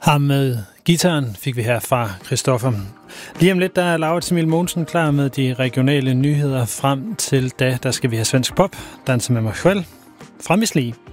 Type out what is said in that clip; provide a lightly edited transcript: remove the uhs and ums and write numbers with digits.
Ham med guitaren fik vi her fra Christoffer. Lige om lidt, der er Laurits Emil Mogensen klar med de regionale nyheder. Frem til da, der skal vi have svensk pop, danse med mig selv, fra Miss Li.